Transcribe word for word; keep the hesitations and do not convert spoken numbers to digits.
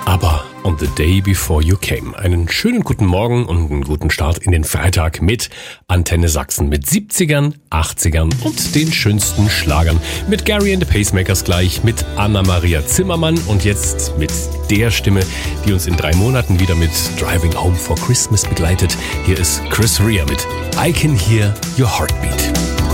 Aber on the day before you came. Einen schönen guten Morgen und einen guten Start in den Freitag mit Antenne Sachsen. Mit siebzigern, achtzigern und den schönsten Schlagern. Mit Gary and the Pacemakers gleich, mit Anna-Maria Zimmermann und jetzt mit der Stimme, die uns in drei Monaten wieder mit Driving Home for Christmas begleitet. Hier ist Chris Rea mit I Can Hear Your Heartbeat.